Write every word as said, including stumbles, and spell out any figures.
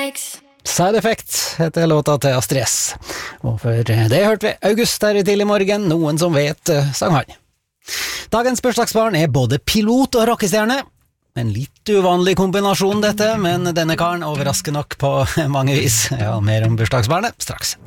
effects. Side Effect heter låta til Astrid S. Og for det hørte vi August her i tidlig morgen, noen som vet, sang han. Dagens bursdagsbarn er både pilot og rockestjerne. En litt uvanlig kombinasjon dette, men denne karen overrasker nok på mange vis. Ja, mer om bursdagsbarnet straks.